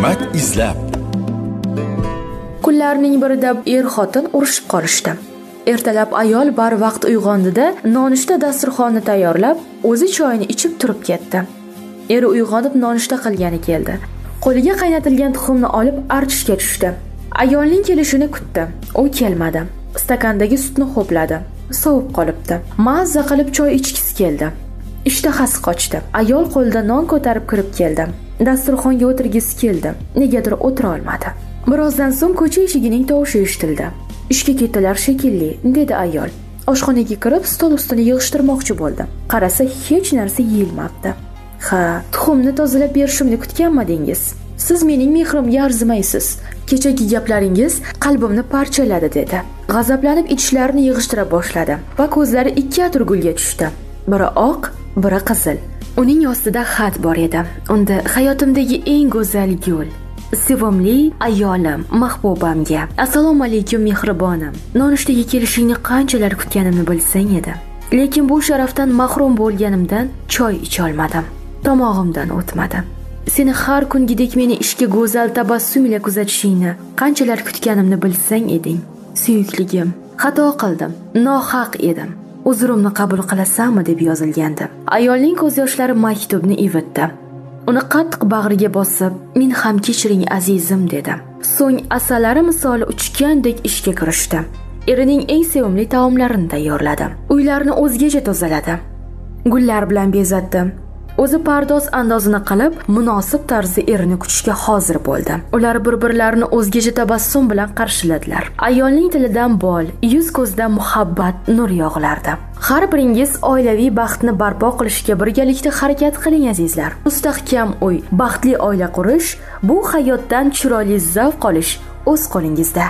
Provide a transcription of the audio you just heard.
hikmat izlab. Kunlarning birida er-xotin urushib qolishdi. Ertalab ayol barvaqt uyg'ondida nonushta dasturxonni tayyorlab, o'zi choyini ichib turib ketdi. Eri uyg'onib nonushta qilgani keldi. Qo'liga qaynatilgan tuxumni olib archishga tushdi. Ayolning kelishini kutdi. U kelmadi. Stakandagi sutni ho'pladi. Sovib qolibdi. Mazza qilib choy ichgisi keldi. Ishtahasi qochdi. Ayol qo'lida non ko'tarib kirib keldi. Dasturxonga o'tirgisi keldi. Negadir o'tira olmadi. Birozdan so'ng ko'cha eshigining tovushi eshitildi. Ishga ketdilar shekilli, dedi ayol. Oshxonaga kirib, stol ustini yig'ishtirmoqchi bo'ldi. Qarasa, hech narsa yeyilmabdi. Ha, tuxumni tozalab berishimni kutganmidingiz? Siz mening mehrimga arzimaysiz. Kechagi gaplaringiz qalbimni parchaladi, dedi. G'azablanib idishlarini yig'ishtira boshladi va ko'zlari ikki atirgulga tushdi. Biri oq, biri qizil. Uning ostida xat bor edi. Unda hayotimdagi eng go'zal gul. Sevimli ayolim, mahbubamga. Assalomu alaykum mehribonim. Nonushtaga kelishingni qanchalar kutganimni bilsang edi. Lekin bu sharafdan mahrum bo'lganimdan choy icha olmadim. Tomog'imdan o'tmadi. Seni har kungidek meni ishga go'zal tabassum ila kuzatishingni qanchalar kutganimni bilsang eding. Suyukligim, xato qildim, nohaq edim. Uzrimni qabul qilasanmi deb yozilgandi. Ayolning ko'z yoshlari maktubni ivitdi. Uni qattiq bag'riga bosib, "Men ham kechiring azizim", dedi. So'ng asalari misoli uchgandek ishga kirishdi. Erining eng sevimli taomlarini tayyorladi. Uylarni o'zgacha tozaladi. Gullar bilan bezatdi. O'zi pardoz andozini qilib, munosib tarzda erini kutishga hozir bo'ldi. Ular bir-birlarini o'zgacha tabassum bilan qarshiladilar. Ayolning tilidan bol, yuz ko'zdan muhabbat nur yog'lardi. Har biringiz oilaviy baxtni barpo qilishga birgalikda harakat qiling azizlar. Mustahkam uy, baxtli oila qurish, bu hayotdan chiroyli zavq olish o'z qo'lingizda.